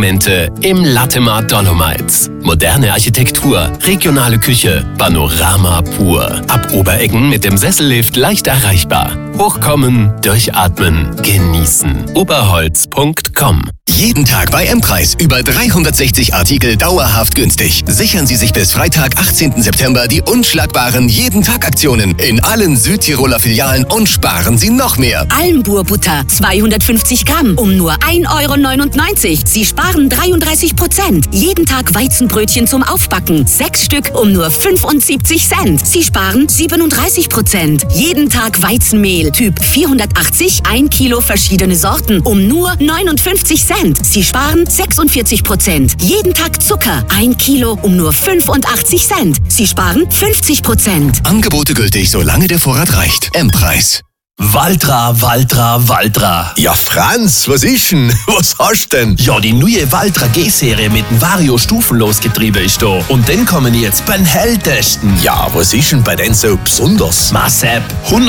Momente im Latemar Dolomites. Moderne Architektur, regionale Küche, Panorama pur. Ab Obereggen mit dem Sessellift leicht erreichbar. Hochkommen, durchatmen, genießen. Oberholz.com. Jeden Tag bei M-Preis über 360 Artikel dauerhaft günstig. Sichern Sie sich bis Freitag, 18. September die unschlagbaren Jeden-Tag-Aktionen in allen Südtiroler Filialen und sparen Sie noch mehr. Almburbutter 250 Gramm um nur 1,99 €. Sie sparen 33%. Jeden Tag Weizenbrötchen zum Aufbacken 6 Stück um nur 75 Cent. Sie sparen 37%. Jeden Tag Weizenmehl Typ 480, 1 Kilo verschiedene Sorten um nur 59 Cent. Sie sparen 46%. Jeden Tag Zucker 1 Kilo um nur 85 Cent. Sie sparen 50%. Angebote gültig, solange der Vorrat reicht. M-Preis. Valtra. Ja, Franz, was ist denn? Was hast denn? Ja, die neue Valtra G-Serie mit dem Vario-Stufenlosgetriebe ist da. Und den kann ich jetzt beim Hell testen. Ja, was ist denn bei denn so besonders? Sepp,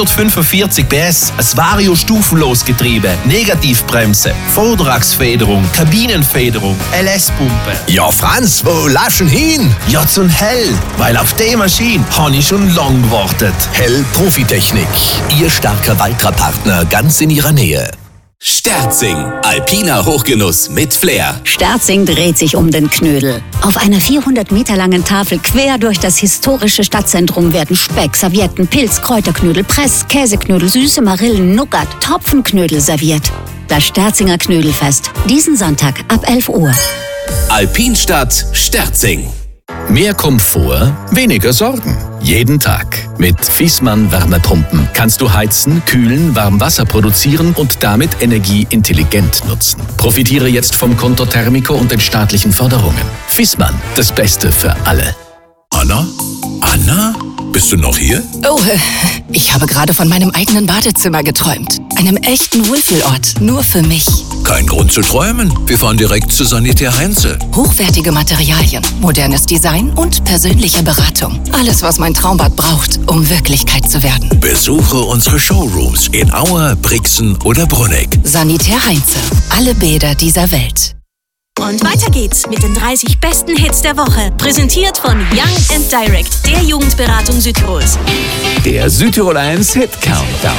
145 PS, ein Vario-Stufenlosgetriebe, Negativbremse, Vorderachsfederung, Kabinenfederung, LS-Pumpe. Ja, Franz, wo laschen hin? Ja, zum Hell, weil auf die Maschine habe ich schon lang gewartet. Hell Profitechnik. Ihr starker Valtra-Partner ganz in ihrer Nähe. Sterzing, alpiner Hochgenuss mit Flair. Sterzing dreht sich um den Knödel. Auf einer 400 Meter langen Tafel quer durch das historische Stadtzentrum werden Speck, Servietten, Pilz, Kräuterknödel, Press, Käseknödel, süße Marillen, Nougat, Topfenknödel serviert. Das Sterzinger Knödelfest. Diesen Sonntag ab 11 Uhr. Alpinstadt Sterzing. Mehr Komfort, weniger Sorgen. Jeden Tag. Mit Viessmann Wärmepumpen kannst du heizen, kühlen, Warmwasser produzieren und damit Energie intelligent nutzen. Profitiere jetzt vom Konto Thermico und den staatlichen Förderungen. Viessmann, das Beste für alle. Anna? Anna? Bist du noch hier? Oh, ich habe gerade von meinem eigenen Badezimmer geträumt. Einem echten Wohlfühlort, nur für mich. Kein Grund zu träumen. Wir fahren direkt zu Sanitär Heinze. Hochwertige Materialien, modernes Design und persönliche Beratung. Alles, was mein Traumbad braucht, um Wirklichkeit zu werden. Besuche unsere Showrooms in Auer, Brixen oder Brunegg. Sanitär Heinze. Alle Bäder dieser Welt. Und weiter geht's mit den 30 besten Hits der Woche. Präsentiert von Young and Direct, der Jugendberatung Südtirols. Der Südtirol 1 Hit Countdown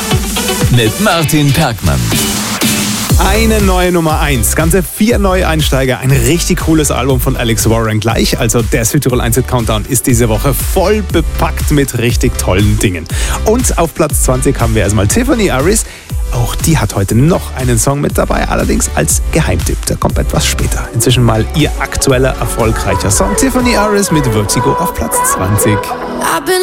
mit Martin Perkmann. Eine neue Nummer 1, ganze 4 neue Einsteiger, ein richtig cooles Album von Alex Warren gleich. Also der Südtirol 1 Hit Countdown ist diese Woche voll bepackt mit richtig tollen Dingen. Und auf Platz 20 haben wir erstmal Tiffany Harris. Auch die hat heute noch einen Song mit dabei, allerdings als Geheimtipp. Der kommt etwas später. Inzwischen mal ihr aktueller, erfolgreicher Song. Tiffany Harris mit Vertigo auf Platz 20. I've been